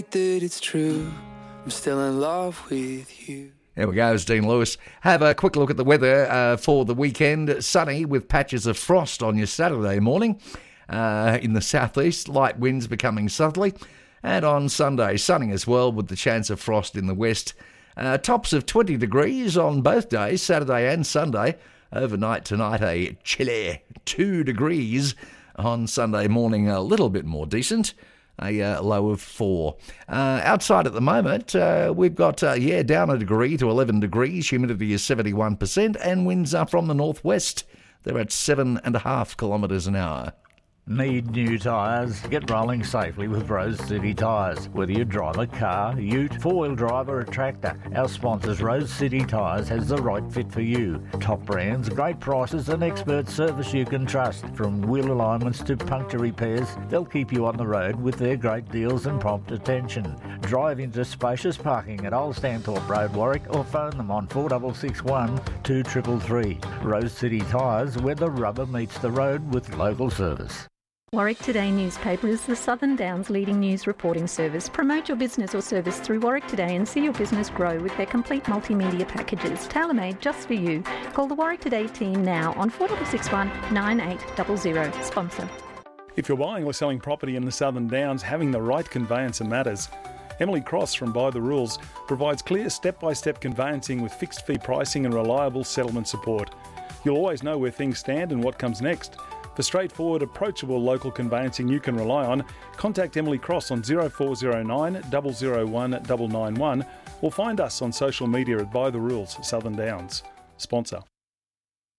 That it's true, I'm still in love with you. There we go, it's Dean Lewis. Have a quick look at the weather for the weekend. Sunny with patches of frost on your Saturday morning. In the southeast, light winds becoming southerly. And on Sunday, sunny as well with the chance of frost in the west. Tops of 20 degrees on both days, Saturday and Sunday. Overnight tonight, a chilly 2 degrees. On Sunday morning, a little bit more decent. A low of 4. Outside at the moment, we've got, down a degree to 11 degrees. Humidity is 71% and winds are from the northwest. They're at 7.5 kilometres an hour. Need new tyres? Get rolling safely with Rose City Tyres. Whether you drive a car, ute, four-wheel drive or a tractor, our sponsors Rose City Tyres has the right fit for you. Top brands, great prices and expert service you can trust. From wheel alignments to puncture repairs, they'll keep you on the road with their great deals and prompt attention. Drive into spacious parking at Old Stanthorpe Road, Warwick, or phone them on 4661 2333. Rose City Tyres, where the rubber meets the road with local service. Warwick Today newspaper is the Southern Downs leading news reporting service. Promote your business or service through Warwick Today and see your business grow with their complete multimedia packages, tailor-made just for you. Call the Warwick Today team now on 4661 9800. Sponsor. If you're buying or selling property in the Southern Downs, having the right conveyancer matters. Emily Cross from By the Rules provides clear step-by-step conveyancing with fixed fee pricing and reliable settlement support. You'll always know where things stand and what comes next. For straightforward, approachable local conveyancing you can rely on, contact Emily Cross on 0409 001 991 or find us on social media at By the Rules Southern Downs. Sponsor.